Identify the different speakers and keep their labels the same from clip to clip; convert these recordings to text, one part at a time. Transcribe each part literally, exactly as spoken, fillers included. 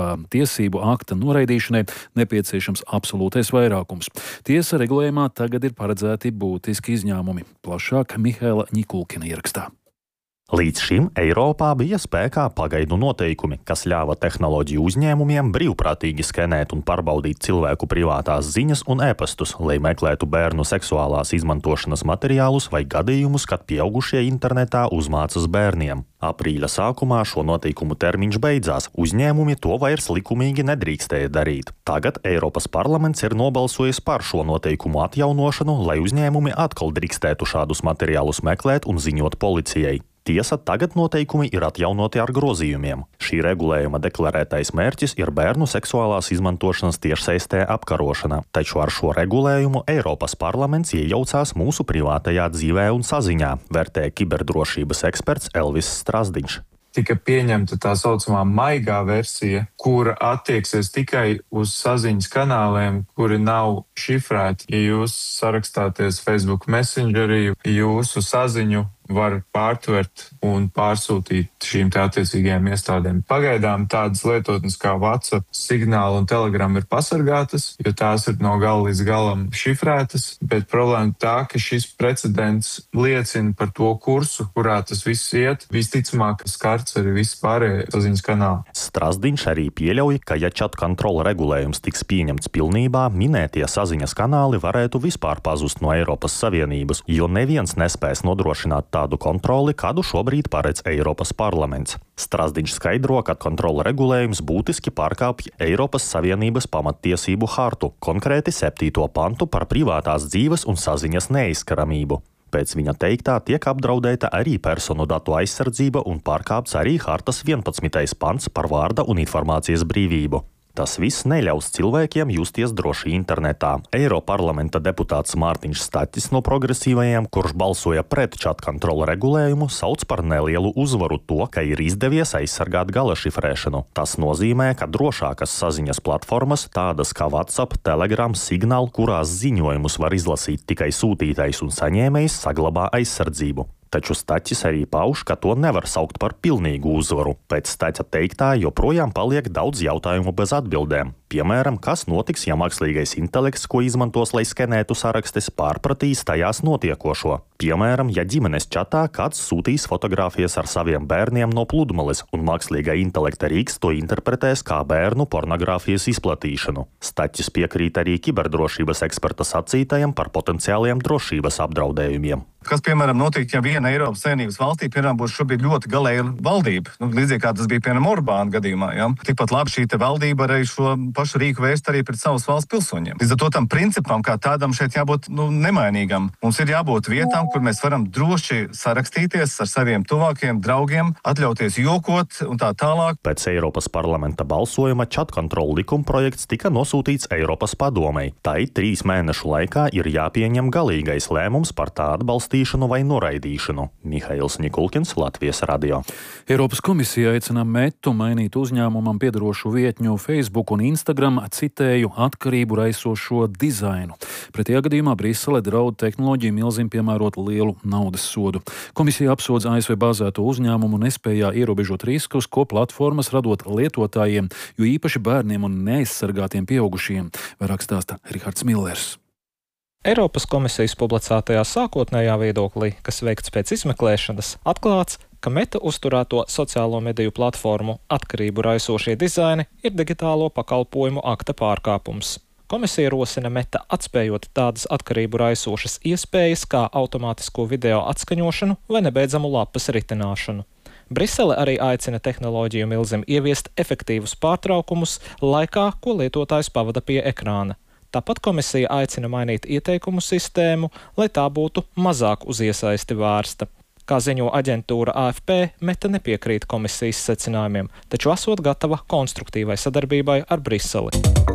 Speaker 1: kā tiesību akta noraidīšanai nepieciešams absolūtais vairākums. Tiesa regulējumā tagad ir paredzēti būtiski izņēmumi. Plašāk Mihaila Ņikulkina ierakstā.
Speaker 2: Līdz šim Eiropā bija spēkā pagaidu noteikumi, kas ļāva tehnoloģiju uzņēmumiem brīvprātīgi skenēt un pārbaudīt cilvēku privātās ziņas un e-pastus, lai meklētu bērnu seksuālās izmantošanas materiālus vai gadījumus, kad pieaugušie internetā uzmācas bērniem. Aprīļa sākumā šo noteikumu termiņš beidzās, uzņēmumi to vairs likumīgi nedrīkstēja darīt. Tagad Eiropas parlaments ir nobalsojis par šo noteikumu atjaunošanu, lai uzņēmumi atkal drīkstētu šādus materiālus meklēt un ziņot policijai. Tiesa, tagad noteikumi ir atjaunoti ar grozījumiem. Šī regulējuma deklarētais mērķis ir bērnu seksuālās izmantošanas tiešsaistē apkarošana, taču ar šo regulējumu Eiropas parlaments iejaucās mūsu privātajā dzīvē un saziņā, vērtē kiberdrošības eksperts Elvis Strasdiņš.
Speaker 3: Tika pieņemta tā saucamā maigā versija, kura attieksies tikai uz saziņas kanāliem, kuri nav šifrēti. Ja jūs sarakstāties Facebook Messengerī, jūsu saziņu var pārtvert un pārsūtīt šīm tā attiecīgajām iestādēm. Pagaidām tādas lietotnes kā WhatsApp, Signāla un Telegram ir pasargātas, jo tās ir no gala līdz galam šifrētas, bet problēma tā, ka šis precedents liecina par to kursu, kurā tas viss iet. Visticamāk, ka skarts arī viss pārējie saziņas kanāli.
Speaker 2: Strasdiņš arī pieļauj, ka ja chat kontrola regulējums tiks pieņemts pilnībā, minētie saziņas kanāli varētu vispār pazust no Eiropas Savienības, jo neviens nespēs nodrošināt tādu kontroli, kādu šobrīd paredz Eiropas parlaments. Strasdiņš skaidro, ka kontrola regulējums būtiski pārkāpj Eiropas Savienības pamattiesību hartu, konkrēti septīto pantu par privātās dzīves un saziņas neaizskaramību. Pēc viņa teiktā tiek apdraudēta arī personu datu aizsardzība un pārkāpts arī hartas vienpadsmitais pants par vārda un informācijas brīvību. Tas viss neļaus cilvēkiem justies droši internetā. Eiroparlamenta deputāts Mārtiņš Staķis no progresīvajiem, kurš balsoja pret chat kontrola regulējumu, sauc par nelielu uzvaru to, ka ir izdevies aizsargāt gala šifrēšanu. Tas nozīmē, ka drošākas saziņas platformas, tādas kā WhatsApp, Telegram, Signal, kurās ziņojumus var izlasīt tikai sūtītais un saņēmējs, saglabā aizsardzību. Taču Staķis arī pauž, ka to nevar saukt par pilnīgu uzvaru. Pēc Staķa teiktā joprojām paliek daudz jautājumu bez atbildēm. Piemēram, kas notiks, ja mākslīgais intelekts, ko izmantos, lai skenētu sarakstes, pārpratīs tajās notiekošo. Piemēram, ja ģimenes čatā kāds sūtīs fotogrāfijas ar saviem bērniem no pludmales, un mākslīgā intelekta rīks to interpretēs kā bērnu pornogrāfijas izplatīšanu. Staķis piekrīt arī kiberdrošības eksperta sacītajam par potenciāliem drošības apdraudējumiem.
Speaker 4: Kas, piemēram, notiek, ja viena Eiropas Savienības valstī, piemēram, būs šobrīd ļoti galēja valdība. Nu, līdzīgi kā tas bija, piemēram, Orbāna gadījumā. Ja? Tikpat labi šī te valdība arī šo pašu rīku vēst arī pret savas valsts pilsoņiem. Līdz ar to tam principam, kā tādam šeit jābūt nu, nemainīgam. Mums ir jābūt vietām, kur mēs varam droši sarakstīties ar saviem tuvākiem draugiem, atļauties jokot un tā tālāk.
Speaker 2: Pēc Eiropas parlamenta balsojuma chat kontrola likumprojekts tika nosūtīts Eiropas padomei. Tai trīs mēnešu laikā ir jāpieņem galīgais lēmums par tā atbalstīšanu vai noraidīšanu. Mihails Ņikulkins, Latvijas radio.
Speaker 1: Eiropas komisija aicina Metu mainīt uzņēmumam piedarošu vietņu Facebook un Instagram, citēju, atkarību raisošo dizainu. Pretējā gadījumā Brisele draud tehnoloģiju milzim piemērot lielu naudas sodu. Komisija apsūdz A S V bāzēto uzņēmumu nespējā ierobežot riskus, ko platformas radot lietotājiem, jo īpaši bērniem un neaizsargātiem pieaugušiem, vairāk stāsta Rihards Millers.
Speaker 5: Eiropas komisijas publicētajā sākotnējā viedoklī, kas veikts pēc izmeklēšanas, atklāts, ka Meta uzturēto sociālo mediju platformu atkarību raisošie dizaini ir digitālo pakalpojumu akta pārkāpums. Komisija rosina Meta atspējot tādas atkarību raisošas iespējas kā automātisko video atskaņošanu vai nebeidzamu lapas ritināšanu. Brisele arī aicina tehnoloģiju milzim ieviest efektīvus pārtraukumus laikā, ko lietotājs pavada pie ekrāna. Tāpat komisija aicina mainīt ieteikumu sistēmu, lai tā būtu mazāk uz iesaisti vērsta. Kā ziņo aģentūra A F P, Meta nepiekrīt komisijas secinājumiem, taču esot gatava konstruktīvai sadarbībai ar Briseli.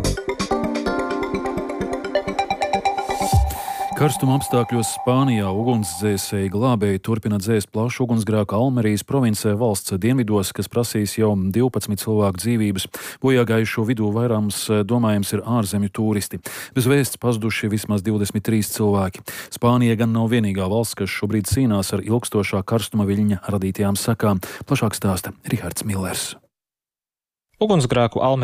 Speaker 1: Karstuma apstākļos Spānijā ugunsdzēsēji glābēji turpina dzēst plašu ugunsgrēku Almerijas provincē valsts dienvidos, kas prasīs jau divpadsmit cilvēku dzīvības. Bojāgājušo vidū vairāms domājams ir ārzemju turisti. Bez vēsts pazuduši vismaz divdesmit trīs cilvēki. Spānija gan nav vienīgā valsts, kas šobrīd cīnās ar ilgstošā karstuma viļņa radītajām sakām. Plašāk stāsta Rihards Millers.
Speaker 5: Ugunsgrēku Almerijas